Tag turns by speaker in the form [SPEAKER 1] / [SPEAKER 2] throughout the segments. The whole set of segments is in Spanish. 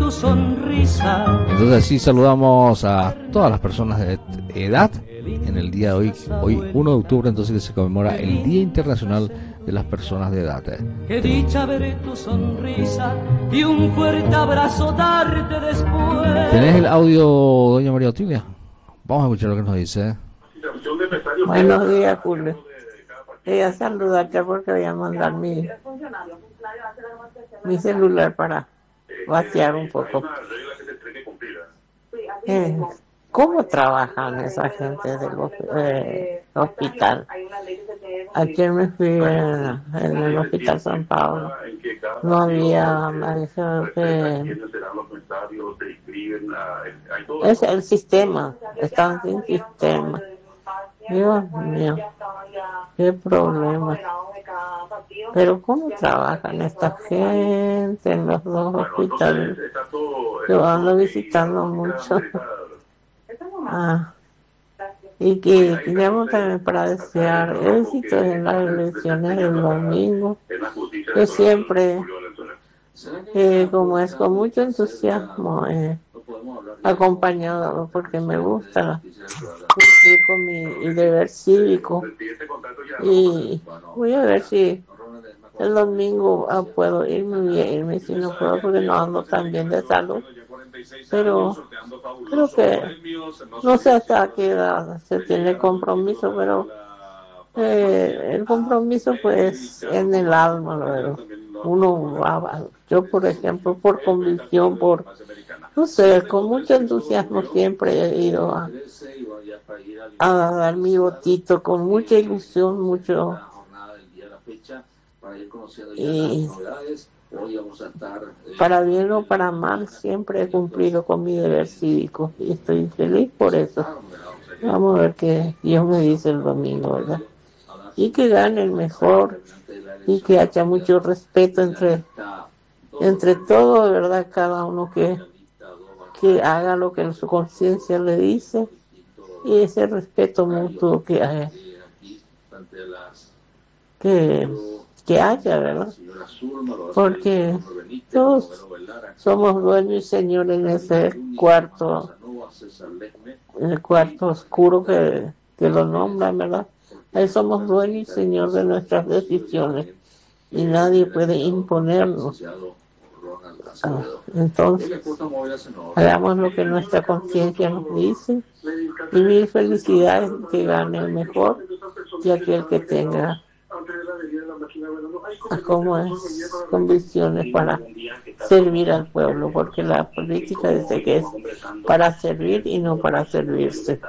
[SPEAKER 1] tu sonrisa.
[SPEAKER 2] Entonces así saludamos a todas las personas de edad en el día de hoy 1 de octubre, entonces que se conmemora el Día Internacional de las Personas de Edad.
[SPEAKER 1] Qué dicha ver tu sonrisa y un fuerte abrazo darte después.
[SPEAKER 2] ¿Tenés el audio, doña María Otilia? Vamos a escuchar lo que nos dice.
[SPEAKER 3] Buenos días, Julio. Quería saludarte porque voy a mandar mi celular para vaciar un poco. ¿Cómo trabajan esa gente del hospital? Ayer me fui en el hospital San Pablo. No había, me dijeron que es el sistema, están sin sistema. Dios mío, qué problema. Pero ¿cómo trabajan esta gente en los dos hospitales? Yo ando visitando mucho. Y que tenemos también para desear éxitos en las elecciones del domingo, que siempre, como es con mucho entusiasmo, acompañado, porque me gusta cumplir con mi deber cívico, y voy a ver si el domingo puedo irme, si no puedo porque no ando tan bien de salud, pero creo que no sé hasta qué edad se tiene compromiso, pero el compromiso pues en el alma, ¿verdad? Uno va, yo por ejemplo, por convicción, no sé, con mucho entusiasmo siempre he ido a dar mi votito, con mucha ilusión, y para bien o para mal siempre he cumplido con mi deber cívico y estoy feliz por eso. Vamos a ver qué Dios me dice el domingo, ¿verdad? Y que gane el mejor y que haya mucho respeto entre todos, ¿verdad? Cada uno que haga lo que su conciencia le dice, y ese respeto mutuo que haya, ¿verdad? Porque todos somos dueños y señores en ese cuarto, en el cuarto oscuro que lo nombran, ¿verdad? Ahí somos dueños y señores de nuestras decisiones y nadie puede imponernos. Entonces, hagamos lo que nuestra conciencia nos dice, y mil felicidades, que gane el mejor y aquel que tenga como es convicciones para servir al pueblo, porque la política dice que es para servir y no para servirse.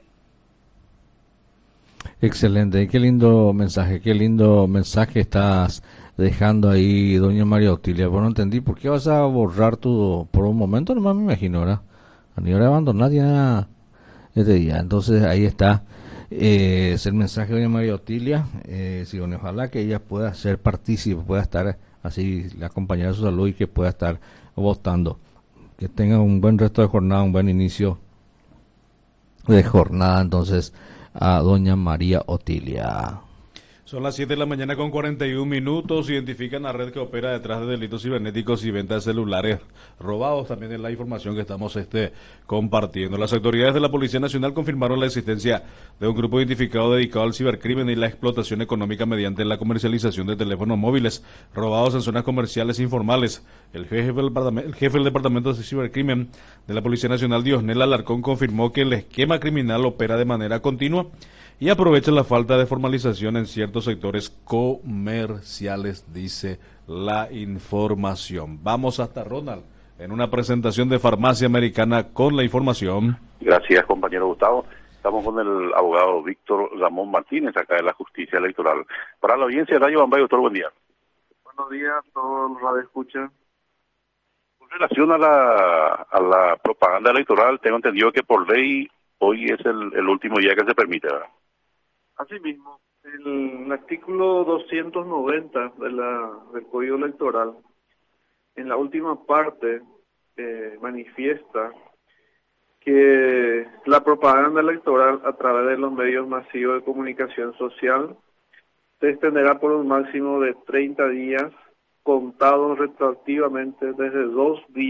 [SPEAKER 2] Excelente, qué lindo mensaje estás dejando ahí, doña María Otilia. Bueno, no entendí, ¿por qué vas a borrar tu, por un momento nomás me imagino, ¿verdad? A nivel de abandonar ya este día. Entonces ahí está, es el mensaje de doña María Otilia. Si ojalá que ella pueda ser partícipe, pueda estar así, la compañera de su salud, y que pueda estar votando. Que tenga un buen resto de jornada, un buen inicio de jornada, entonces, a doña María Otilia.
[SPEAKER 4] Son las 7 de la mañana con 41 minutos. Identifican la red que opera detrás de delitos cibernéticos y ventas de celulares robados. También es la información que estamos compartiendo. Las autoridades de la Policía Nacional confirmaron la existencia de un grupo identificado dedicado al cibercrimen y la explotación económica mediante la comercialización de teléfonos móviles robados en zonas comerciales informales. El jefe del Departamento de Cibercrimen de la Policía Nacional, Diosnel Alarcón, confirmó que el esquema criminal opera de manera continua y aprovecha la falta de formalización en ciertos sectores comerciales, dice la información. Vamos hasta Ronald, en una presentación de Farmacia Americana con la información.
[SPEAKER 5] Gracias, compañero Gustavo. Estamos con el abogado Víctor Ramón Martínez, acá de la Justicia Electoral. Para la audiencia de Radio Bambay, doctor, buen día.
[SPEAKER 6] Buenos días a todos los radioescuchas.
[SPEAKER 5] En relación a la propaganda electoral, tengo entendido que por ley hoy es el último día que se permite, ¿verdad?
[SPEAKER 6] Asimismo, el artículo 290 del Código Electoral, en la última parte, manifiesta que la propaganda electoral a través de los medios masivos de comunicación social se extenderá por un máximo de 30 días, contados retroactivamente desde 2 días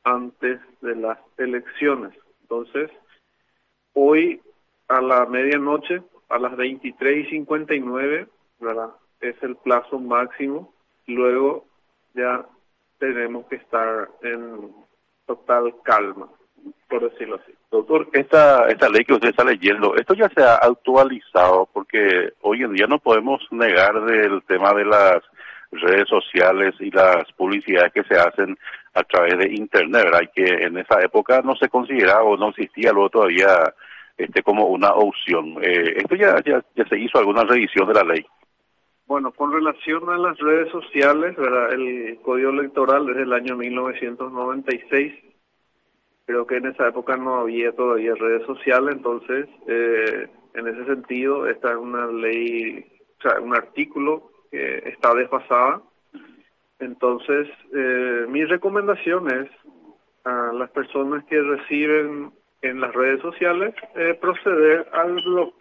[SPEAKER 6] antes de las elecciones. Entonces, hoy a la medianoche, a las 23:59, ¿verdad?, es el plazo máximo. Luego ya tenemos que estar en total calma, por decirlo así.
[SPEAKER 5] Doctor, esta ley que usted está leyendo, esto ya se ha actualizado, porque hoy en día no podemos negar del tema de las redes sociales y las publicidades que se hacen a través de Internet, ¿verdad? Y que en esa época no se consideraba o no existía luego todavía como una opción. ¿Esto ya se hizo alguna revisión de la ley?
[SPEAKER 6] Bueno, con relación a las redes sociales, ¿verdad?, el Código Electoral es del año 1996. Creo que en esa época no había todavía redes sociales, entonces, en ese sentido, esta es una ley, o sea, un artículo que está desfasada. Entonces, mi recomendación es a las personas que reciben en las redes sociales proceder al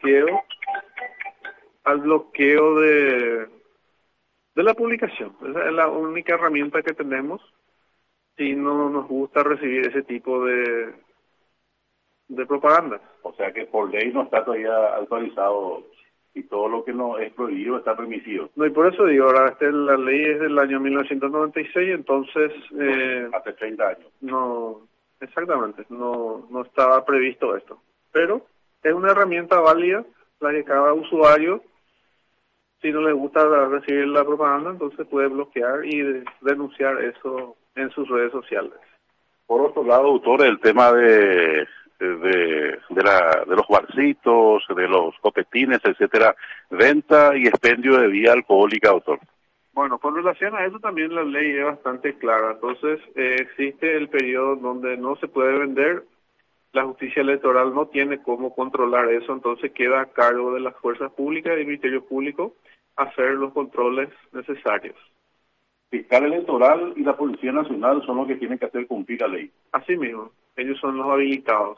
[SPEAKER 6] bloqueo de la publicación. Esa es la única herramienta que tenemos si no nos gusta recibir ese tipo de propaganda.
[SPEAKER 5] O sea que por ley no está todavía actualizado y todo lo que no es prohibido está permitido.
[SPEAKER 6] No, y por eso digo, ahora la ley es del año 1996, entonces...
[SPEAKER 5] hace 30 años.
[SPEAKER 6] No, exactamente, no estaba previsto esto. Pero es una herramienta válida, la que cada usuario, si no le gusta recibir la propaganda, entonces puede bloquear y denunciar eso en sus redes sociales.
[SPEAKER 5] Por otro lado, doctor, el tema de los barcitos, de los copetines, etcétera, venta y expendio de bebida alcohólica, doctor.
[SPEAKER 6] Bueno, con relación a eso también la ley es bastante clara. Entonces, existe el periodo donde no se puede vender. La justicia electoral no tiene cómo controlar eso, entonces queda a cargo de las fuerzas públicas y del Ministerio Público hacer los controles necesarios.
[SPEAKER 5] Fiscal electoral y la Policía Nacional son los que tienen que hacer cumplir la ley.
[SPEAKER 6] Así mismo, ellos son los habilitados.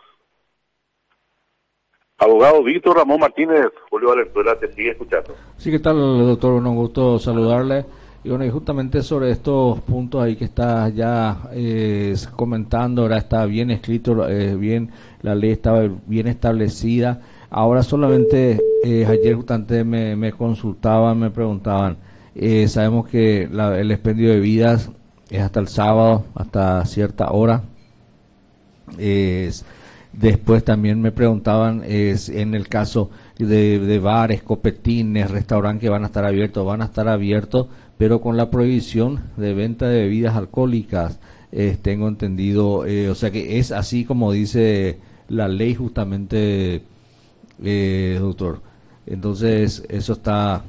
[SPEAKER 5] Abogado Víctor Ramón Martínez, Julio Valenzuela, te sigue escuchando.
[SPEAKER 2] Sí, ¿qué tal, doctor? Un gusto saludarle. Y bueno, y justamente sobre estos puntos ahí que está ya comentando, ahora está bien escrito, bien, la ley estaba bien establecida. Ahora solamente, ayer justamente me consultaban, me preguntaban, sabemos que el expendio de bebidas es hasta el sábado, hasta cierta hora. Después también me preguntaban en el caso de bares, copetines, restaurantes que van a estar abiertos, pero con la prohibición de venta de bebidas alcohólicas, tengo entendido, o sea que es así como dice la ley justamente, doctor. Entonces eso está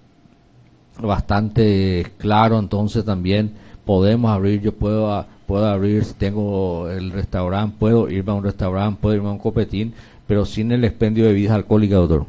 [SPEAKER 2] bastante claro, entonces también podemos abrir, yo puedo abrir, si tengo el restaurante, puedo irme a un restaurante, puedo irme a un copetín, pero sin el expendio de bebidas alcohólicas, doctor.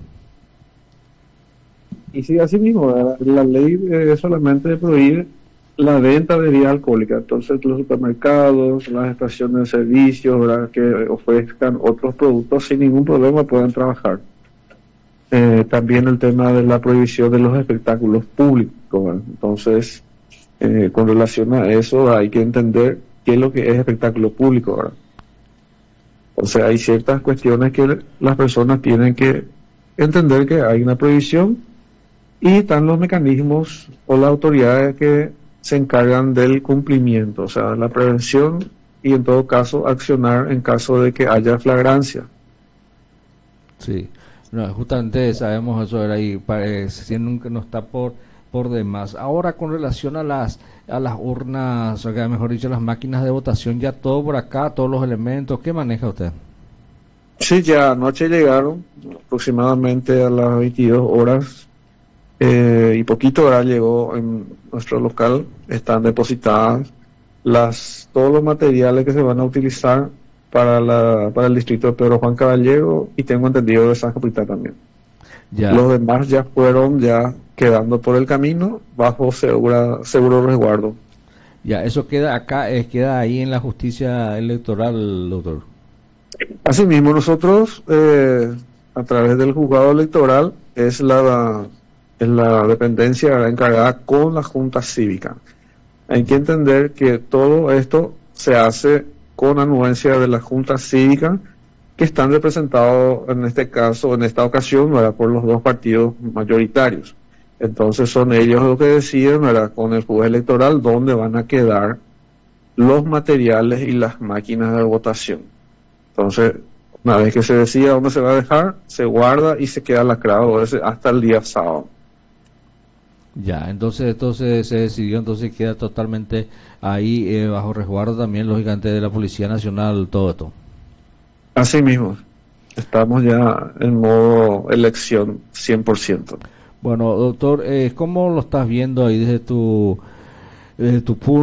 [SPEAKER 7] Y sí, así mismo, la ley solamente prohíbe la venta de bebidas alcohólicas. Entonces los supermercados, las estaciones de servicios, ¿verdad?, que ofrezcan otros productos sin ningún problema pueden trabajar. También el tema de la prohibición de los espectáculos públicos, ¿verdad? Entonces, con relación a eso hay que entender qué es lo que es espectáculo público, ¿verdad? O sea, hay ciertas cuestiones que las personas tienen que entender que hay una prohibición y están los mecanismos o las autoridades que se encargan del cumplimiento, o sea, la prevención y en todo caso accionar en caso de que haya flagrancia.
[SPEAKER 2] Sí, no, justamente sabemos eso era ahí, siendo que no está por demás. Ahora con relación a las urnas, o sea, mejor dicho, las máquinas de votación, ya todo por acá, todos los elementos, ¿qué maneja usted?
[SPEAKER 7] Sí, ya anoche llegaron aproximadamente a las 22 horas y poquito ahora llegó en nuestro local, están depositadas todos los materiales que se van a utilizar para el distrito de Pedro Juan Caballero y tengo entendido de San Capital también. Ya. Los demás ya fueron quedando por el camino bajo seguro resguardo.
[SPEAKER 2] Ya, eso queda acá, queda ahí en la justicia electoral, doctor.
[SPEAKER 7] Asimismo, nosotros a través del juzgado electoral es la dependencia encargada con la Junta Cívica. Hay que entender que todo esto se hace con anuencia de la Junta Cívica, que están representados en este caso, en esta ocasión, ¿verdad?, por los dos partidos mayoritarios. Entonces son ellos los que deciden, ¿verdad?, con el juez electoral dónde van a quedar los materiales y las máquinas de votación. Entonces, una vez que se decida dónde se va a dejar, se guarda y se queda lacrado hasta el día sábado.
[SPEAKER 2] Ya, entonces se decidió, entonces queda totalmente ahí bajo resguardo también, lógicamente, de la Policía Nacional, todo esto. Así mismo, estamos ya en modo elección 100%. Bueno, doctor, ¿cómo lo estás viendo ahí desde tu punto?